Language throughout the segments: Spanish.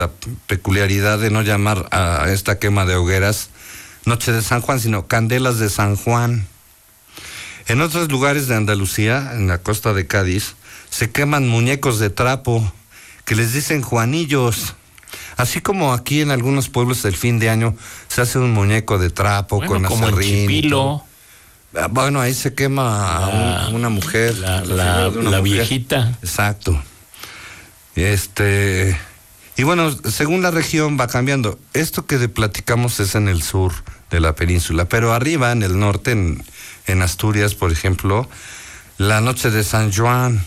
peculiaridad de no llamar a esta quema de hogueras Noche de San Juan, sino Candelas de San Juan. En otros lugares de Andalucía, en la costa de Cádiz, se queman muñecos de trapo que les dicen Juanillos. Así como aquí en algunos pueblos el fin de año se hace un muñeco de trapo con como aserrín. en Chipilo. Bueno, ahí se quema a una mujer. La viejita. Exacto. Y bueno, según la región va cambiando. Esto que platicamos es en el sur de la península, pero arriba en el norte, en Asturias, por ejemplo, la noche de San Juan,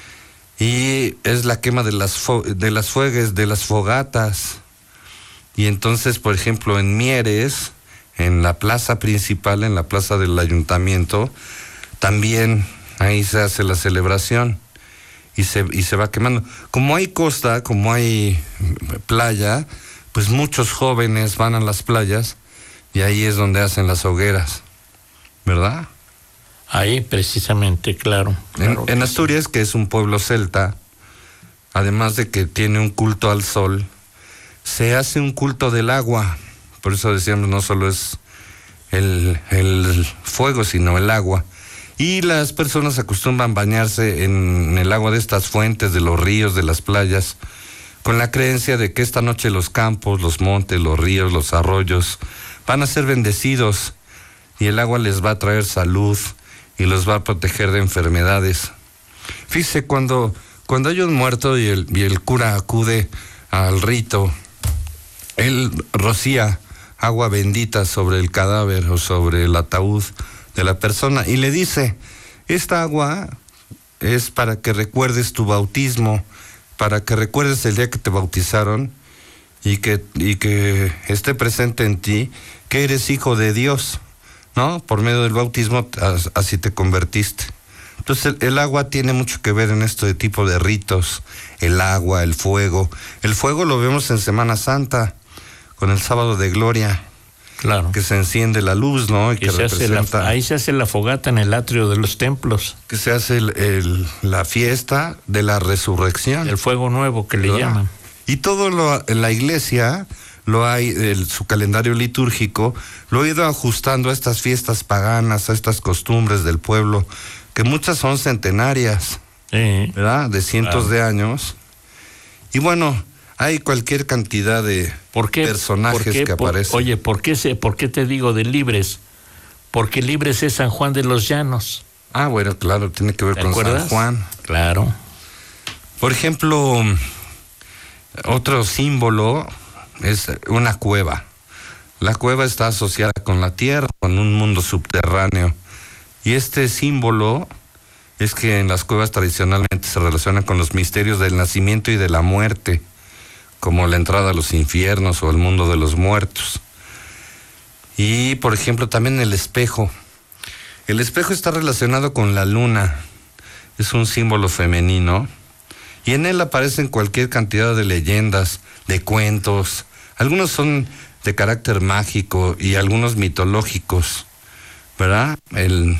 y es la quema de las fuegues, de las fogatas. Y entonces, por ejemplo, en Mieres, en la plaza principal, en la plaza del ayuntamiento, también ahí se hace la celebración. Y se va quemando. Como hay costa, como hay playa, pues muchos jóvenes van a las playas y ahí es donde hacen las hogueras, ¿verdad? Ahí precisamente, claro. En Asturias, que es un pueblo celta, además de que tiene un culto al sol, se hace un culto del agua. Por eso decíamos, no solo es el fuego, sino el agua. Y las personas acostumbran bañarse en el agua de estas fuentes, de los ríos, de las playas, con la creencia de que esta noche los campos, los montes, los ríos, los arroyos van a ser bendecidos y el agua les va a traer salud y los va a proteger de enfermedades. Fíjese, cuando hay un muerto y el cura acude al rito, él rocía agua bendita sobre el cadáver o sobre el ataúd de la persona y le dice: esta agua es para que recuerdes tu bautismo, para que recuerdes el día que te bautizaron y que esté presente en ti que eres hijo de Dios, ¿no? Por medio del bautismo así te convertiste. Entonces el agua tiene mucho que ver en este tipo de ritos, el agua, el fuego. El fuego lo vemos en Semana Santa, con el sábado de gloria. Claro. Que se enciende la luz, ¿no? Y que representa... ahí se hace la fogata en el atrio de los templos. Que se hace la fiesta de la resurrección. El fuego nuevo que le llaman. Y todo en la iglesia, su calendario litúrgico, lo ha ido ajustando a estas fiestas paganas, a estas costumbres del pueblo, que muchas son centenarias, ¿verdad? De cientos de años. Y bueno, hay cualquier cantidad de personajes que aparecen. Oye, ¿por qué te digo de Libres? Porque Libres es San Juan de los Llanos. Ah, bueno, claro, tiene que ver con San Juan. Claro. Por ejemplo, otro símbolo es una cueva. La cueva está asociada con la tierra, con un mundo subterráneo. Y este símbolo es que en las cuevas tradicionalmente se relaciona con los misterios del nacimiento y de la muerte, como la entrada a los infiernos o al mundo de los muertos. Y, por ejemplo, también el espejo. El espejo está relacionado con la luna. Es un símbolo femenino. Y en él aparecen cualquier cantidad de leyendas, de cuentos. Algunos son de carácter mágico y algunos mitológicos, ¿verdad? En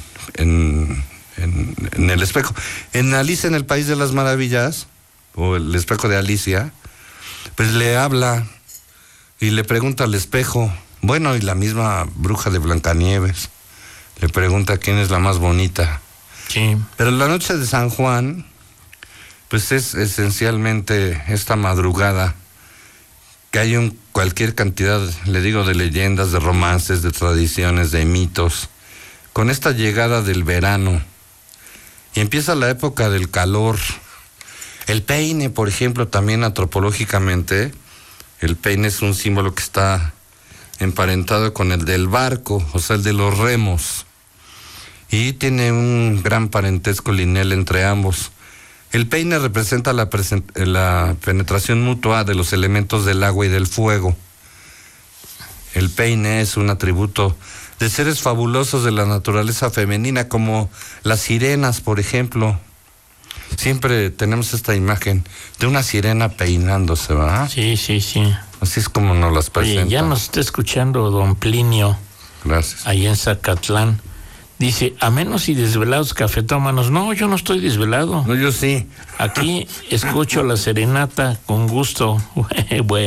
el espejo. En Alicia en el País de las Maravillas, o el espejo de Alicia, pues le habla y le pregunta al espejo. Bueno, y la misma bruja de Blancanieves le pregunta quién es la más bonita. Sí. Pero la noche de San Juan, pues es esencialmente esta madrugada, que hay cualquier cantidad, le digo, de leyendas, de romances, de tradiciones, de mitos, con esta llegada del verano. Y empieza la época del calor. El peine, por ejemplo, también antropológicamente, el peine es un símbolo que está emparentado con el del barco, o sea, el de los remos. Y tiene un gran parentesco lineal entre ambos. El peine representa la penetración mutua de los elementos del agua y del fuego. El peine es un atributo de seres fabulosos de la naturaleza femenina, como las sirenas, por ejemplo. Siempre tenemos esta imagen de una sirena peinándose, ¿verdad? Sí. Así es como nos las presentan. Oye, ya nos está escuchando don Plinio. Gracias. Ahí en Zacatlán. Dice, a menos y desvelados cafetómanos. No, yo no estoy desvelado. No, yo sí. Aquí escucho la serenata con gusto. Bueno.